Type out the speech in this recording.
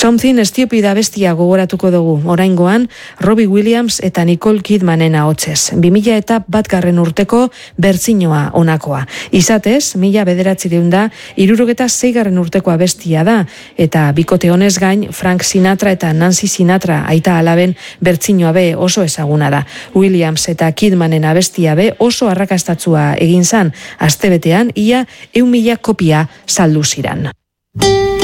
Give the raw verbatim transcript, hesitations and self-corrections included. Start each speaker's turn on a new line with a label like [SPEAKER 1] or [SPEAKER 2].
[SPEAKER 1] Something Stupid abestia gogoratuko dugu, oraingoan Robbie Williams eta Nicole Kidmanen ahotsez. bi mila eta batgarren urteko bertsinoa honakoa. Izatez, mila bederatziehun eta hirurogeta seigarren urteko abestia da, eta bikote honez gain Frank Sinatra eta Nancy Sinatra aita alaben bertsinoa be oso ezaguna da. Williams eta Kidmanen abestia be oso arrakastatsua egin zan, astebetean ia ehun mila kopia saldu ziran.